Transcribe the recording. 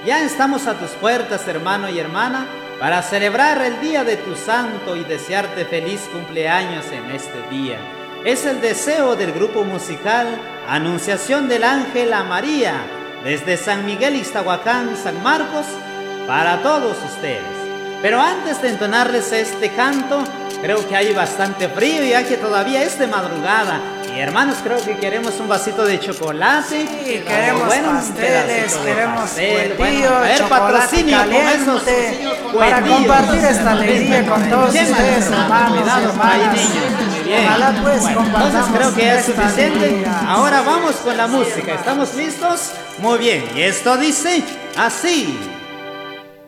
Ya estamos a tus puertas, hermano y hermana, para celebrar el día de tu santo y desearte feliz cumpleaños en este día. Es el deseo del grupo musical Anunciación del Ángel a María, desde San Miguel Ixtahuacán, San Marcos, para todos ustedes. Pero antes de entonarles este canto, creo que hay bastante frío, ya que todavía es de madrugada. Y hermanos, creo que queremos un vasito de chocolate. Sí, queremos pasteles, queremos pastel. cuetillo, A ver, chocolate patrocinio con esos caliente, para cuetillos. compartir esta alegría con todos ustedes, hermanos, hermanas. Bien. Ojalá pues compartamos. Entonces creo que ya es esta suficiente. alegría. Ahora vamos con la música. ¿Estamos listos? Muy bien. Y esto dice así.